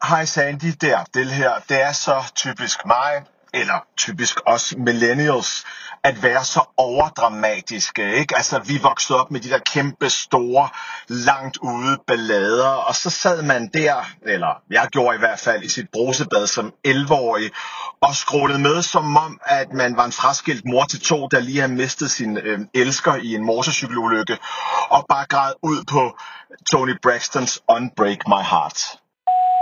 Hej Sandy, det her, det er så typisk mig, eller typisk os millennials, at være så overdramatiske, ikke? Altså, vi voksede op med de der kæmpe store, langt ude ballader, og så sad man der, eller jeg gjorde i hvert fald i sit brusebad som 11-årig, og skrålede med som om, at man var en fraskilt mor til to, der lige havde mistet sin elsker i en motorcykelulykke, og bare græd ud på Tony Braxtons Unbreak My Heart.